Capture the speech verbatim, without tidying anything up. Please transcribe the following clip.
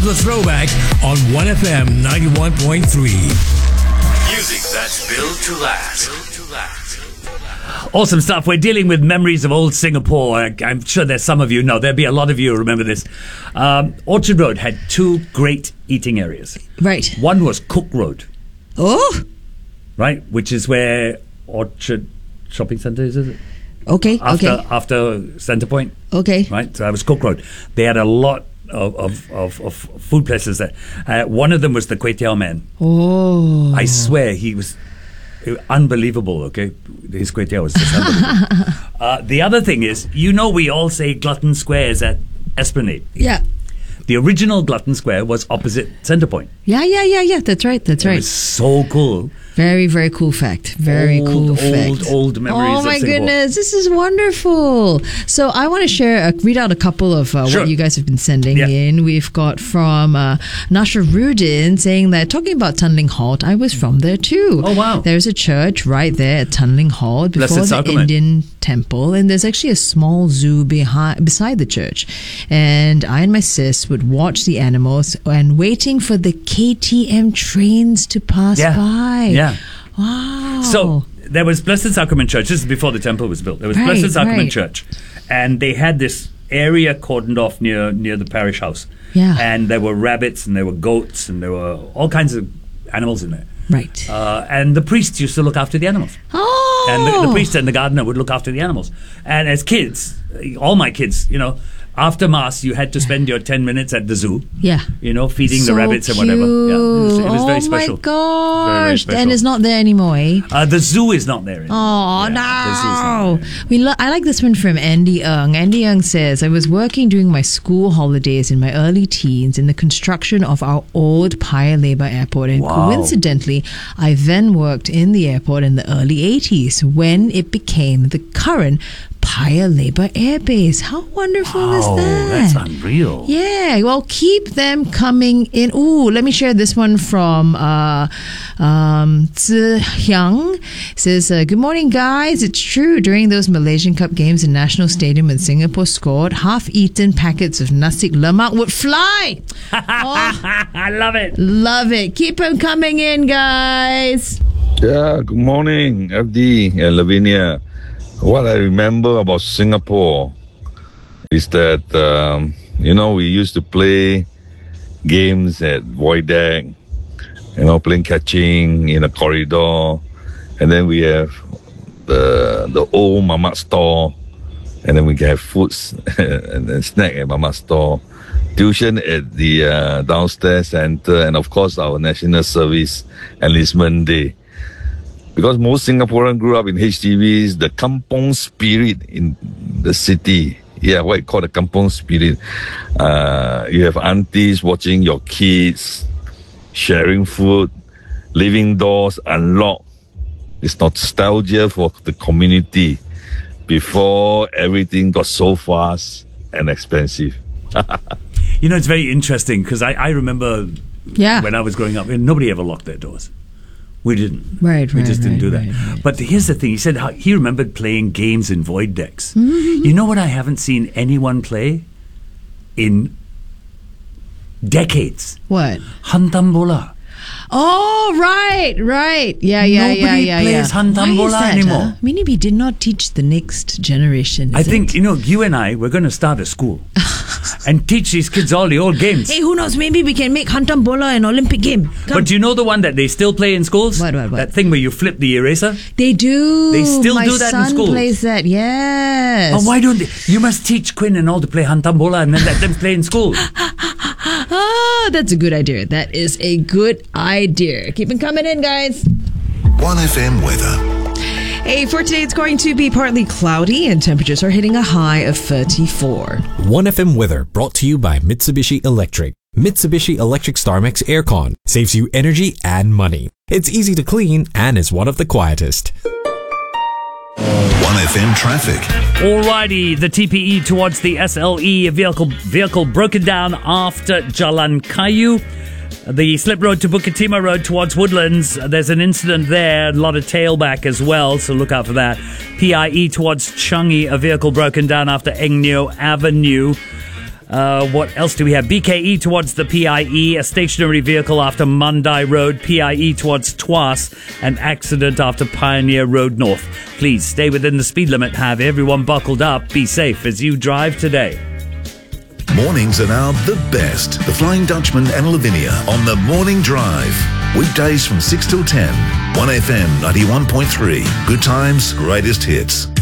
of the throwback on one F M ninety-one point three. Music that's built to last. Built to last. Awesome stuff. We're dealing with memories of old Singapore. I'm sure there's some of you know. There'll be a lot of you who remember this. Um, Orchard Road had two great eating areas. Right. One was Cook Road. Oh. Right, which is where Orchard Shopping Centre is, is it? Okay, after, okay. After Centre Point. Okay. Right, so that was Cook Road. They had a lot of, of, of, of food places there. Uh, one of them was the Kway Teow Man. Oh. I swear, he was... unbelievable, okay? His kway teow was just unbelievable. uh, the other thing is, you know, we all say Glutton Square is at Esplanade. Yeah. The original Glutton Square was opposite Centre Point. Yeah, yeah, yeah, yeah. That's right. That's it right. It was so cool. Very, very cool fact. Very old, cool old, fact. Old, old memories. Oh my of Singapore. goodness, this is wonderful. So I want to share, uh, read out a couple of uh, Sure. what you guys have been sending yeah. in. We've got from uh, Nasharudin saying that talking about Tunling Halt, I was from there too. Oh wow! There's a church right there at Tunling Halt before Blessed the Sacrament. Indian temple, and there's actually a small zoo behind beside the church. And I and my sis would watch the animals and waiting for the K T M trains to pass yeah. by. Yeah. Wow. So there was Blessed Sacrament Church. This is before the temple was built. There was Right, Blessed Sacrament right. Church, and they had this area cordoned off near near the parish house. Yeah. And there were rabbits and there were goats and there were all kinds of animals in there. Right. Uh, and the priests used to look after the animals. Oh. And the, the priest and the gardener would look after the animals. And as kids, all my kids, you know, after Mass, you had to spend your ten minutes at the zoo. Yeah. You know, feeding So the rabbits and whatever. Yeah, it was, it was oh very special. my gosh. Very, very special. And it's not there anymore, eh? Uh, the zoo is not there anymore. Oh, Yeah, the zoo is not no. there. We lo- I like this one from Andy Ng. Andy Ng says, I was working during my school holidays in my early teens in the construction of our old Paya Lebar airport. And Wow. coincidentally, I then worked in the airport in the early eighties when it became the current Paya Lebar Air Base. How wonderful Oh, is that? that's unreal. Yeah, well, keep them coming in. Ooh, let me share this one from uh, um, Zi Hyang. Says, uh, good morning, guys. It's true. During those Malaysian Cup games in National Stadium when Singapore scored, half-eaten packets of nasi lemak would fly. Oh, I love it. love it. Keep them coming in, guys. Yeah, good morning, F D and Lavinia. What I remember about Singapore is that, um, you know, we used to play games at Void Deck, you know, playing catching in a corridor. And then we have the the old Mamak store. And then we can have foods and then snack at Mamak store. Tuition at the uh, downstairs center. And of course, our National Service Enlistment Day. Because most Singaporeans grew up in H D Bs, the kampong spirit in the city, yeah, what you call the kampong spirit. Uh, you have aunties watching your kids, sharing food, leaving doors unlocked. It's nostalgia for the community before everything got so fast and expensive. You know, it's very interesting because I, I remember Yeah. when I was growing up, nobody ever locked their doors. We didn't. Right, We right, just didn't right, do that. right, right. But here's the thing. He said how, he remembered playing games in void decks. Mm-hmm. You know what I haven't seen anyone play in decades? What? Hantam bola. Oh, right, right. Yeah, yeah, Nobody yeah, yeah, plays yeah. hantam Why is bola that, anymore. Huh? Maybe we did not teach the next generation. I is think, it? you know, you and I, we're going to start a school and teach these kids all the old games. Hey, who knows? Maybe we can make Hantam Bola an Olympic game. Come. But do you know the one that they still play in schools? What, what, what? That thing where you flip the eraser? They do. They still My do that in son schools. plays that. Yes. Oh, why don't they? You must teach Quinn and all to play Hantam Bola and then let them play in school. Ah, that's a good idea. That is a good idea. Keep it coming in, guys. one F M weather. Hey, for today, it's going to be partly cloudy and temperatures are hitting a high of thirty-four. one F M weather brought to you by Mitsubishi Electric. Mitsubishi Electric StarMax Aircon saves you energy and money. It's easy to clean and is one of the quietest. one F M traffic. Alrighty, the T P E towards the S L E vehicle vehicle broken down after Jalan Kayu. The slip road to Bukit Timah Road towards Woodlands, there's an incident there, a lot of tailback as well, so look out for that. P I E towards Changi, a vehicle broken down after Eng Neo Avenue. Uh, what else do we have? B K E towards the P I E, a stationary vehicle after Mandai Road, P I E towards Tuas, an accident after Pioneer Road North. Please stay within the speed limit. Have everyone buckled up. Be safe as you drive today. Mornings are now the best. The Flying Dutchman and Lavinia on the Morning Drive. Weekdays from six till ten. one F M ninety-one point three. Good times, greatest hits.